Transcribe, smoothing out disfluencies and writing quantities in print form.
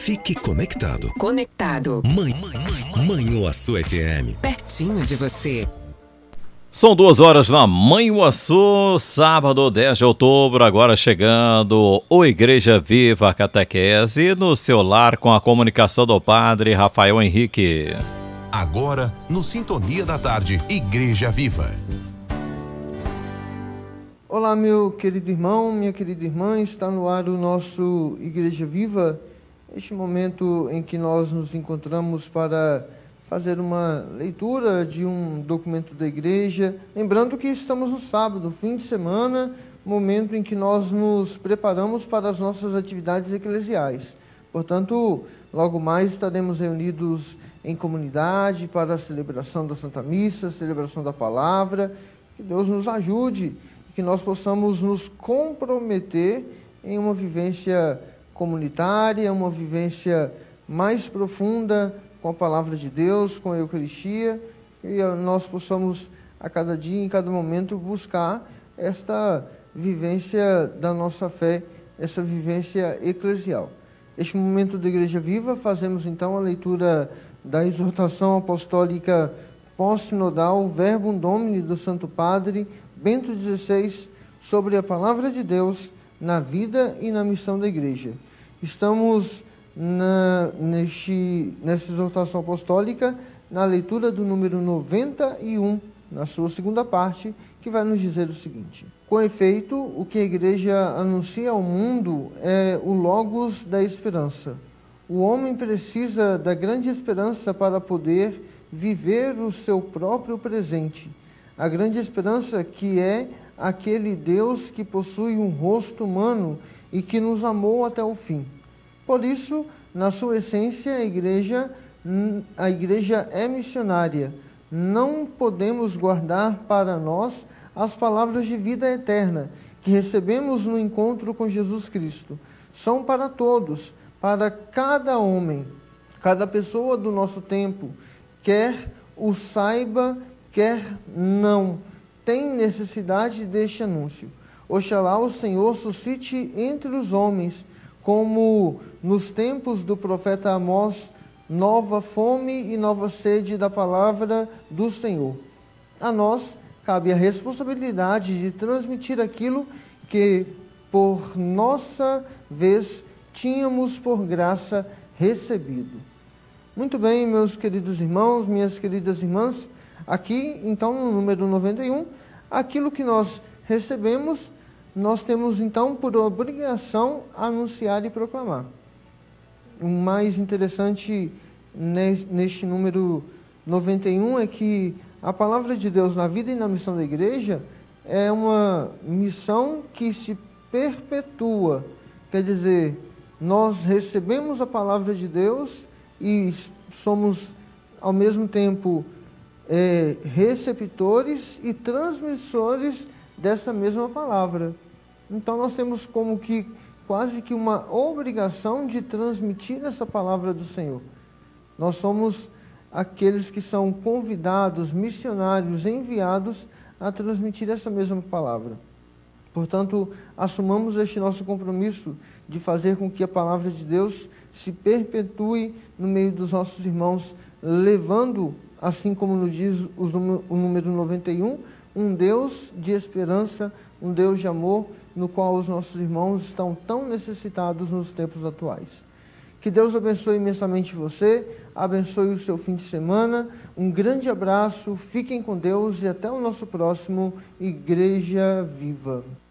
Fique conectado. Conectado. Manhuaçu FM. Pertinho de você. São 2 horas na Manhuaçu, sábado 10 de outubro, agora chegando o Igreja Viva Catequese no seu lar com a comunicação do Padre Rafael Henrique. Agora, no Sintonia da Tarde, Igreja Viva. Olá, meu querido irmão, minha querida irmã, está no ar o nosso Igreja Viva, este momento em que nós nos encontramos para fazer uma leitura de um documento da igreja, lembrando que estamos no sábado, fim de semana, momento em que nós nos preparamos para as nossas atividades eclesiais. Portanto, logo mais estaremos reunidos em comunidade para a celebração da Santa Missa, celebração da Palavra. Que Deus nos ajude, que nós possamos nos comprometer em uma vivência comunitária, uma vivência mais profunda com a Palavra de Deus, com a Eucaristia, e nós possamos a cada dia, em cada momento, buscar esta vivência da nossa fé, essa vivência eclesial. Este momento da Igreja Viva, fazemos então a leitura da exortação apostólica pós-sinodal Verbum Domini do Santo Padre Bento XVI sobre a Palavra de Deus na vida e na missão da Igreja. Estamos nessa exortação apostólica na leitura do número 91, na sua segunda parte, que vai nos dizer o seguinte: com efeito, o que a Igreja anuncia ao mundo é o Logos da esperança. O homem precisa da grande esperança para poder viver o seu próprio presente. A grande esperança que é aquele Deus que possui um rosto humano e que nos amou até o fim. Por isso, na sua essência, a igreja é missionária. Não podemos guardar para nós as palavras de vida eterna que recebemos no encontro com Jesus Cristo. São para todos, para cada homem, cada pessoa do nosso tempo, quer o saiba, quer não, tem necessidade deste anúncio. Oxalá o Senhor suscite entre os homens, como nos tempos do profeta Amós, nova fome e nova sede da palavra do Senhor. A nós cabe a responsabilidade de transmitir aquilo que, por nossa vez, tínhamos por graça recebido. Muito bem, meus queridos irmãos, minhas queridas irmãs, aqui, então, no número 91, aquilo que nós recebemos, nós temos, então, por obrigação, anunciar e proclamar. O mais interessante neste número 91 é que a palavra de Deus na vida e na missão da igreja é uma missão que se perpetua. Quer dizer, nós recebemos a palavra de Deus e somos, ao mesmo tempo, receptores e transmissores dessa mesma palavra. Então nós temos como que quase que uma obrigação de transmitir essa palavra do Senhor. Nós somos aqueles que são convidados, missionários, enviados a transmitir essa mesma palavra. Portanto, assumamos este nosso compromisso de fazer com que a palavra de Deus se perpetue no meio dos nossos irmãos, levando, assim como nos diz o número 91, um Deus de esperança, um Deus de amor, no qual os nossos irmãos estão tão necessitados nos tempos atuais. Que Deus abençoe imensamente você, abençoe o seu fim de semana, um grande abraço, fiquem com Deus e até o nosso próximo Igreja Viva.